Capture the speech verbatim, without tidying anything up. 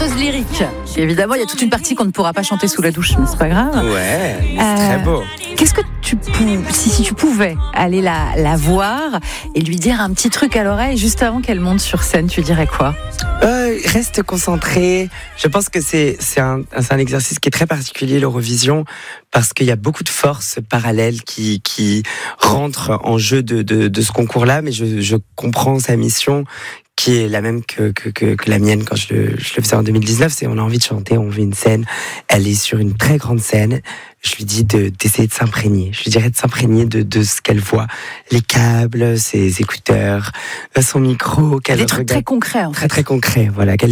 chanteuse lyrique. Et évidemment, il y a toute une partie qu'on ne pourra pas chanter sous la douche, mais c'est pas grave. Ouais, c'est Euh, très beau. Qu'est-ce que tu pou- si, si tu pouvais aller la, la voir et lui dire un petit truc à l'oreille juste avant qu'elle monte sur scène, tu dirais quoi? Euh, reste concentré. Je pense que c'est, c'est, un, c'est un exercice qui est très particulier, l'Eurovision, parce qu'il y a beaucoup de forces parallèles qui, qui rentrent en jeu de, de, de ce concours-là, mais je, je comprends sa mission qui est la même que, que, que, que la mienne quand je le, je le faisais en deux mille dix-neuf. C'est on a envie de chanter, on veut une scène. Elle est sur une très grande scène. Je lui dis de, d'essayer de s'imprégner. Je lui dirais de s'imprégner de, de ce qu'elle voit. Les câbles, ses écouteurs, son micro. Qu'elle Des trucs regarde. très concrets, en fait. Très, très concret. Voilà. Qu'elle